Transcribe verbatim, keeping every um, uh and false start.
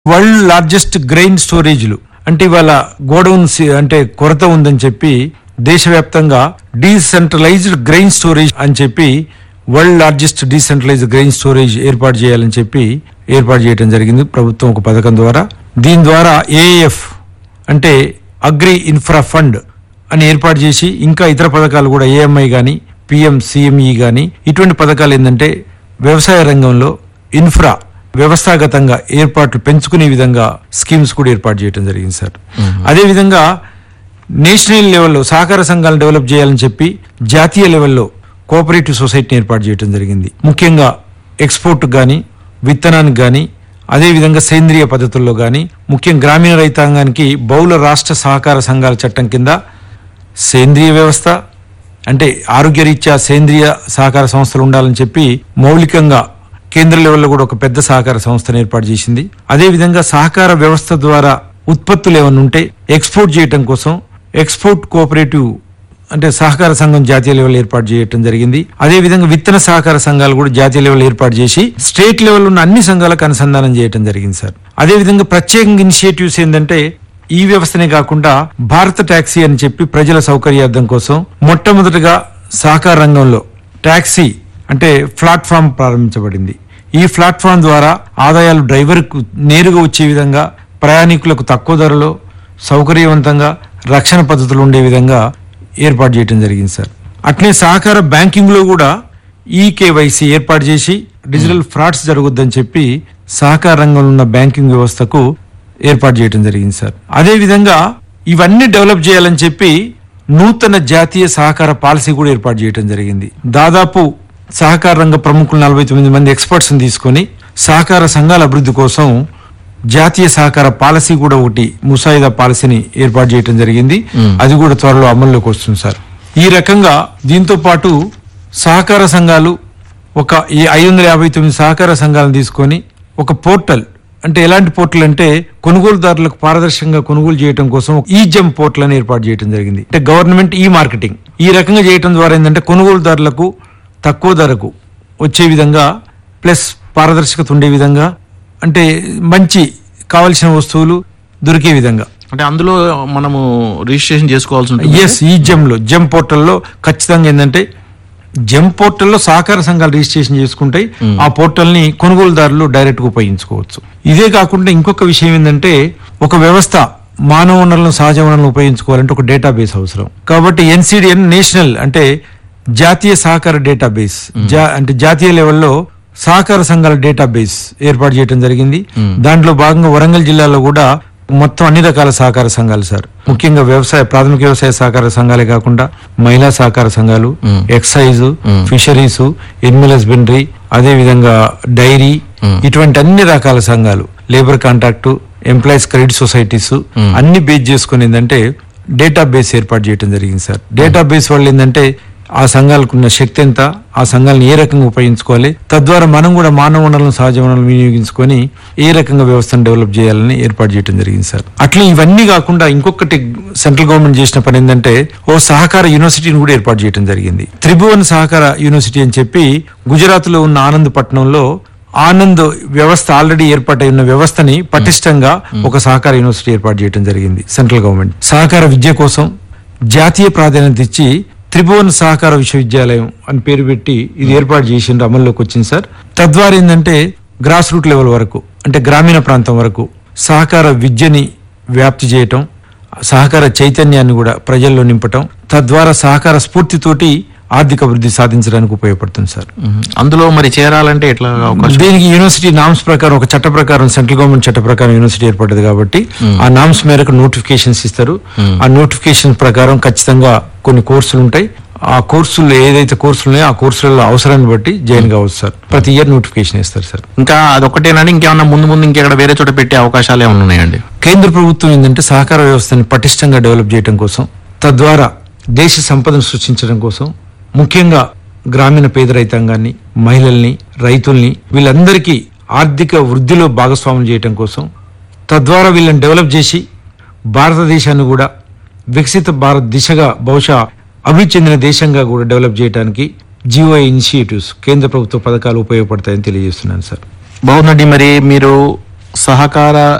World largest grain స్టోరేజ్లు అంటే ఇవాళ godown అంటే కొరత ఉందని చెప్పి దేశవ్యాప్తంగా డీసెంట్రలైజ్డ్ గ్రెయిన్ స్టోరేజ్ అని చెప్పి world largest decentralised grain storage ఏర్పాటు చేయాలని చెప్పి ఏర్పాటు చేయడం జరిగింది ప్రభుత్వం ఒక పథకం ద్వారా. దీని ద్వారా ఏఎఫ్ అంటే అగ్రి ఇన్ఫ్రా ఫండ్ అని ఏర్పాటు చేసి ఇంకా ఇతర పథకాలు కూడా ఏఎంఐ కానీ పిఎం సిఎంఈ కానీ ఇటువంటి పథకాలు ఏంటంటే వ్యవసాయ రంగంలో ఇన్ఫ్రా వ్యవస్థాగతంగా ఏర్పాట్లు పెంచుకునే విధంగా స్కీమ్స్ కూడా ఏర్పాటు చేయడం జరిగింది సార్. అదే విధంగా నేషనల్ లెవెల్లో సహకార సంఘాలను డెవలప్ చేయాలని చెప్పి జాతీయ లెవెల్లో కోఆపరేటివ్ సొసైటీని ఏర్పాటు చేయడం జరిగింది. ముఖ్యంగా ఎక్స్పోర్ట్ కానీ విత్తనానికి కానీ అదేవిధంగా సేంద్రియ పద్ధతుల్లో కానీ ముఖ్యం గ్రామీణ రైతాంగానికి బహుళ రాష్ట్ర సహకార సంఘాల చట్టం కింద సేంద్రియ వ్యవస్థ అంటే ఆరోగ్యరీత్యా సేంద్రియ సహకార సంస్థలు ఉండాలని చెప్పి మౌలికంగా కేంద్ర లెవెల్లో కూడా ఒక పెద్ద సహకార సంస్థను ఏర్పాటు చేసింది. అదేవిధంగా సహకార వ్యవస్థ ద్వారా ఉత్పత్తులు ఏమన్నా ఉంటే ఎక్స్పోర్ట్ చేయడం కోసం ఎక్స్పోర్ట్ కోఆపరేటివ్ అంటే సహకార సంఘం జాతీయ లెవెల్ ఏర్పాటు చేయడం జరిగింది. అదేవిధంగా విత్తన సహకార సంఘాలు కూడా జాతీయ లెవెల్ ఏర్పాటు చేసి స్టేట్ లెవెల్ ఉన్న అన్ని సంఘాలకు అనుసంధానం చేయడం జరిగింది సార్. అదేవిధంగా ప్రత్యేకంగా ఇనిషియేటివ్స్ ఏంటంటే ఈ వ్యవస్థనే కాకుండా భారత టాక్సీ అని చెప్పి ప్రజల సౌకర్యార్థం కోసం మొట్టమొదటిగా సహకార రంగంలో టాక్సీ అంటే ప్లాట్ఫామ్ ప్రారంభించబడింది. ఈ ప్లాట్ఫామ్ ద్వారా ఆదాయాలు డ్రైవర్కు నేరుగా వచ్చే విధంగా ప్రయాణికులకు తక్కువ ధరలో సౌకర్యవంతంగా రక్షణ పద్ధతులు ఉండే విధంగా ఏర్పాటు చేయడం జరిగింది సార్. అట్లే సహకార బ్యాంకింగ్ లో కూడా ఈ కేవైసీ ఏర్పాటు చేసి డిజిటల్ ఫ్రాడ్స్ జరగొద్దని చెప్పి సహకార రంగంలో ఉన్న బ్యాంకింగ్ వ్యవస్థకు ఏర్పాటు చేయడం జరిగింది సార్. అదే విధంగా ఇవన్నీ డెవలప్ చేయాలని చెప్పి నూతన జాతీయ సహకార పాలసీ కూడా ఏర్పాటు చేయడం జరిగింది. దాదాపు సహకార రంగ ప్రముఖులు నలభై తొమ్మిది మంది ఎక్స్పర్ట్స్ ని తీసుకొని సహకార సంఘాల అభివృద్ధి కోసం జాతీయ సహకార పాలసీ కూడా ఒకటి ముసాయిదా పాలసీని ఏర్పాటు చేయడం జరిగింది. అది కూడా త్వరలో అమల్లోకి వస్తుంది సార్. ఈ రకంగా దీంతో పాటు సహకార సంఘాలు ఒక ఐదు వందల యాభై తొమ్మిది సహకార సంఘాలను తీసుకొని ఒక పోర్టల్ అంటే ఎలాంటి పోర్టల్ అంటే కొనుగోలుదారులకు పారదర్శకంగా కొనుగోలు చేయడం కోసం ఈ జెమ్ పోర్టల్ అని ఏర్పాటు చేయడం జరిగింది. అంటే గవర్నమెంట్ ఈ మార్కెటింగ్ ఈ రకంగా చేయడం ద్వారా ఏంటంటే కొనుగోలుదారులకు తక్కువ ధరకు వచ్చే విధంగా ప్లస్ పారదర్శకత ఉండే విధంగా అంటే మంచి కావలసిన వస్తువులు దొరికే విధంగా అంటే అందులో మనము రిజిస్ట్రేషన్ చేసుకోవాల్సి ఉంటుంది. ఎస్ ఈ జెమ్ లో జెమ్ పోర్టల్లో ఖచ్చితంగా ఏంటంటే జెమ్ పోర్టల్లో సహకార సంఘాలు రిజిస్ట్రేషన్ చేసుకుంటే ఆ పోర్టల్ ని కొనుగోలుదారులు డైరెక్ట్ గా ఉపయోగించుకోవచ్చు. ఇదే కాకుండా ఇంకొక విషయం ఏంటంటే ఒక వ్యవస్థ మానవ వనరులను సహజ వనరులను ఉపయోగించుకోవాలంటే ఒక డేటాబేస్ అవసరం. కాబట్టి ఎన్సిడిఎన్ నేషనల్ అంటే జాతీయ సహకార డేటాబేస్ అంటే జాతీయ లెవెల్లో సహకార సంఘాల డేటాబేస్ ఏర్పాటు చేయడం జరిగింది. దాంట్లో భాగంగా వరంగల్ జిల్లాలో కూడా మొత్తం అన్ని రకాల సహకార సంఘాలు సార్ ముఖ్యంగా వ్యవసాయ ప్రాథమిక వ్యవసాయ సహకార సంఘాలే కాకుండా మహిళా సహకార సంఘాలు ఎక్సైజ్ ఫిషరీస్ ఎనిమల్ హస్బెండరీ అదే విధంగా డైరీ ఇటువంటి అన్ని రకాల సంఘాలు labour contract employees credit societies అన్ని బేస్ చేసుకుని ఏంటంటే డేటాబేస్ ఏర్పాటు చేయడం జరిగింది సార్. డేటాబేస్ వల్ల ఏంటంటే ఆ సంఘాలకు ఉన్న శక్తి ఎంత ఆ సంఘాలను ఏ రకంగా ఉపయోగించుకోవాలి తద్వారా మనం కూడా మానవ వనరులను సహజ వనరులను వినియోగించుకొని ఏ రకంగా వ్యవస్థను డెవలప్ చేయాలని ఏర్పాటు చేయడం జరిగింది సార్. అట్లా ఇవన్నీ కాకుండా ఇంకొకటి సెంట్రల్ గవర్నమెంట్ చేసిన పని ఏంటంటే ఓ సహకార యూనివర్సిటీని కూడా ఏర్పాటు చేయడం జరిగింది. త్రిభువన్ సహకార యూనివర్సిటీ అని చెప్పి గుజరాత్ లో ఉన్న ఆనంద్ పట్టణంలో ఆనంద్ వ్యవస్థ ఆల్రెడీ ఏర్పాటై ఉన్న వ్యవస్థని పటిష్టంగా ఒక సహకార యూనివర్సిటీ ఏర్పాటు చేయడం జరిగింది. సెంట్రల్ గవర్నమెంట్ సహకార విద్య కోసం జాతీయ ప్రాధాన్యత ఇచ్చి త్రిభువన్ సహకార విశ్వవిద్యాలయం అని పేరు పెట్టి ఇది ఏర్పాటు చేసిండ్రు అమల్లోకి వచ్చింది సార్. తద్వారా ఏంటంటే గ్రాస్ రూట్ లెవెల్ వరకు అంటే గ్రామీణ ప్రాంతం వరకు సహకార విద్యని వ్యాప్తి చేయటం సహకార చైతన్యాన్ని కూడా ప్రజల్లో నింపటం తద్వారా సహకార స్ఫూర్తితోటి ఆర్థిక అభివృద్ధి సాధించడానికి ఉపయోగపడుతుంది సార్. అందులో మరి చేరాలంటే ఎట్లా అవకాశం? దీనికి యూనివర్సిటీ నామ్స్ ప్రకారం ఒక చట్ట ప్రకారం సెంట్రల్ గవర్నమెంట్ చట్ట ప్రకారం యూనివర్సిటీ ఏర్పడ్డది కాబట్టి ఆ నామ్స్ మేరకు నోటిఫికేషన్స్ ఇస్తారు. ఆ నోటిఫికేషన్ ప్రకారం ఖచ్చితంగా కొన్ని కోర్సులు ఉంటాయి. ఆ కోర్సులు ఏదైతే కోర్సులు ఉన్నాయో ఆ కోర్సులలో అవసరాన్ని బట్టి జాయిన్ కావచ్చు సార్. ప్రతి ఇయర్ నోటిఫికేషన్ ఇస్తారు సార్. ఇంకా అదొకటేనండి ఇంకేమన్నా ముందు ముందు ఇంకెక్కడ వేరే చోట పెట్టే అవకాశాలు ఏమైనా ఉన్నాయండి? కేంద్ర ప్రభుత్వం ఏంటంటే సహకార వ్యవస్థని పటిష్టంగా డెవలప్ చేయడం కోసం తద్వారా దేశ సంపదను సృష్టించడం కోసం ముఖ్యంగా గ్రామీణ పేద రైతాంగాన్ని మహిళల్ని రైతుల్ని వీళ్ళందరికీ ఆర్థిక వృద్ధిలో భాగస్వామ్యం చేయడం కోసం తద్వారా వీళ్ళని డెవలప్ చేసి భారతదేశాన్ని కూడా వికసిత భారత్ దిశగా బహుశా అభివృద్ధి చెందిన దేశంగా కూడా డెవలప్ చేయడానికి జిఓఐ ఇనిషియేటివ్స్ కేంద్ర ప్రభుత్వ పథకాలు ఉపయోగపడతాయని తెలియజేస్తున్నాను సార్. బాగుందండి. మరి మీరు సహకార